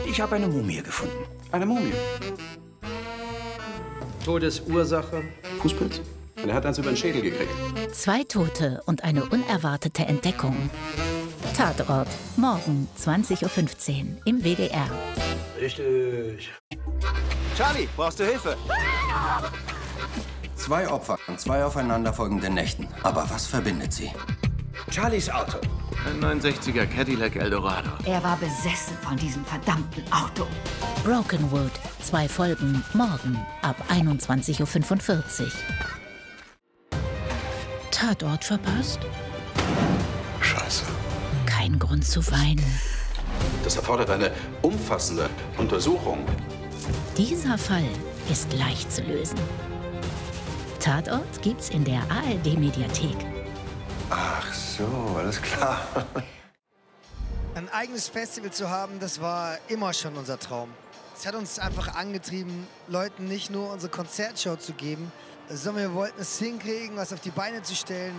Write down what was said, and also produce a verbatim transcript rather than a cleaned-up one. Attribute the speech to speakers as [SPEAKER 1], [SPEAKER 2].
[SPEAKER 1] Ich habe eine Mumie gefunden.
[SPEAKER 2] Eine Mumie?
[SPEAKER 3] Todesursache?
[SPEAKER 2] Fußpilz? Und er hat eins über den Schädel gekriegt.
[SPEAKER 4] Zwei Tote und eine unerwartete Entdeckung. Tatort, morgen zwanzig Uhr fünfzehn im W D R.
[SPEAKER 1] Richtig. Charlie, brauchst du Hilfe?
[SPEAKER 5] Zwei Opfer an zwei aufeinanderfolgenden Nächten. Aber was verbindet sie?
[SPEAKER 1] Charlies Auto.
[SPEAKER 3] Ein neunundsechziger Cadillac Eldorado.
[SPEAKER 6] Er war besessen von diesem verdammten Auto.
[SPEAKER 4] Brokenwood, zwei Folgen, morgen ab einundzwanzig Uhr fünfundvierzig. Tatort verpasst?
[SPEAKER 5] Scheiße.
[SPEAKER 4] Kein Grund zu weinen.
[SPEAKER 2] Das erfordert eine umfassende Untersuchung.
[SPEAKER 4] Dieser Fall ist leicht zu lösen. Tatort gibt's in der A R D-Mediathek.
[SPEAKER 5] Ach so, alles klar.
[SPEAKER 7] Ein eigenes Festival zu haben, das war immer schon unser Traum. Es hat uns einfach angetrieben, Leuten nicht nur unsere Konzertshow zu geben, sondern wir wollten es hinkriegen, was auf die Beine zu stellen.